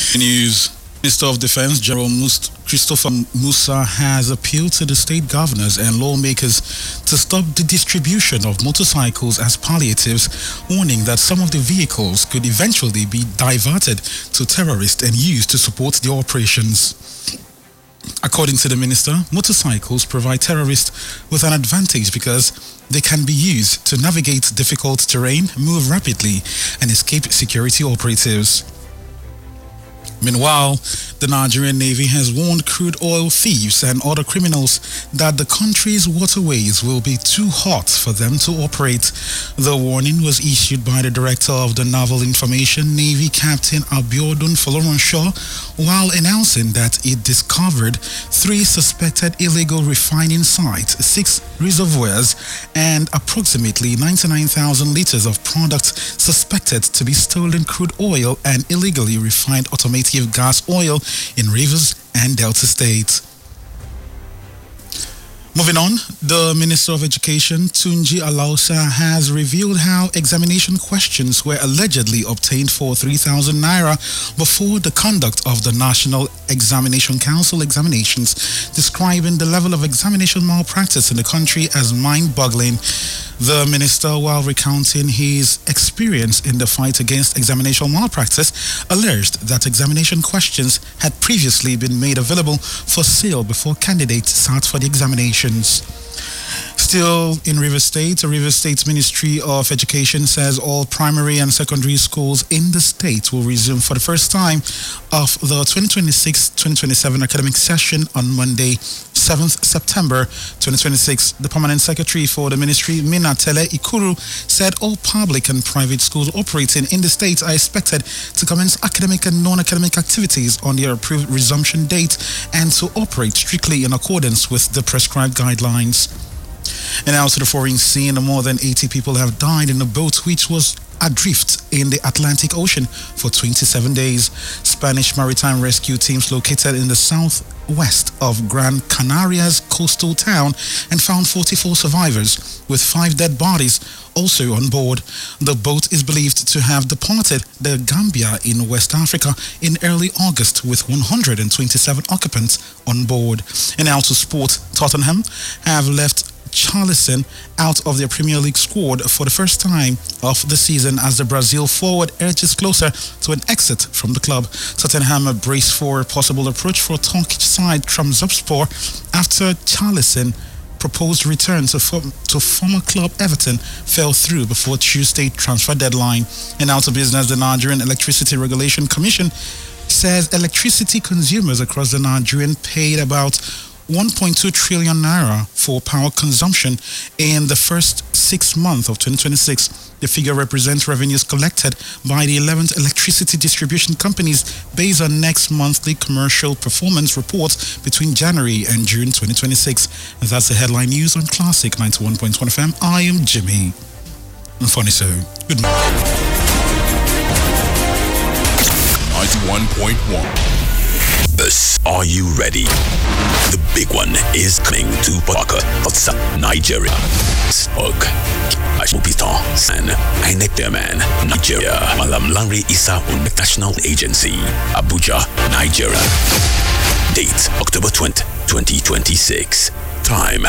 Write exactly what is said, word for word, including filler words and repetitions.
News. Minister of Defense General Mus- Christopher Musa has appealed to the state governors and lawmakers to stop the distribution of motorcycles as palliatives, warning that some of the vehicles could eventually be diverted to terrorists and used to support their operations. According to the minister, motorcycles provide terrorists with an advantage because they can be used to navigate difficult terrain, move rapidly, and escape security operatives. Meanwhile, the Nigerian Navy has warned crude oil thieves and other criminals that the country's waterways will be too hot for them to operate. The warning was issued by the Director of the Naval Information, Navy Captain Abiodun Folorunshor, while announcing that it discovered three suspected illegal refining sites, six reservoirs, and approximately ninety-nine thousand liters of products suspected to be stolen crude oil and illegally refined automated gas oil in Rivers and Delta states. Moving on, the Minister of Education, Tunji Alausa, has revealed how examination questions were allegedly obtained for three thousand naira before the conduct of the National Examination Council examinations, describing the level of examination malpractice in the country as mind-boggling. The minister, while recounting his experience in the fight against examination malpractice, alleged that examination questions had previously been made available for sale before candidates sat for the examinations. Still in Rivers State, the Rivers State Ministry of Education says all primary and secondary schools in the state will resume for the first time of the twenty twenty-six twenty twenty-seven academic session on Monday, seventh September twenty twenty-six. The permanent secretary for the ministry, Minatele Ikuru, said all public and private schools operating in the state are expected to commence academic and non-academic activities on their approved resumption date and to operate strictly in accordance with the prescribed guidelines. And now to the foreign scene, more than eighty people have died in a boat which was adrift in the Atlantic Ocean for twenty-seven days. Spanish maritime rescue teams located in the southwest of Gran Canaria's coastal town and found forty-four survivors, with five dead bodies also on board. The boat is believed to have departed the Gambia in West Africa in early August with one hundred twenty-seven occupants on board. And now to sport, Tottenham have left Charlison out of their Premier League squad for the first time of the season as the Brazil forward edges closer to an exit from the club. Tottenham braced for a possible approach for Turkish side Trabzonspor after Charlison proposed return to, form, to former club Everton fell through before Tuesday transfer deadline. And out of business, the Nigerian Electricity Regulation Commission says electricity consumers across the Nigerian paid about one point two trillion naira for power consumption in the first six months of twenty twenty-six. The figure represents revenues collected by the eleven electricity distribution companies based on next monthly commercial performance reports between January and June twenty twenty-six. And that's the headline news on Classic ninety-one point one F M. I am Jimmy Mfoniso. Good morning. ninety-one point one. Are you ready? The big one is coming to Port Harcourt, Nigeria. Og Ashmopitan San Ainekterman, Nigeria. Malam Lanre Isa National Agency, Abuja, Nigeria. Date October twentieth, twenty twenty-six. Time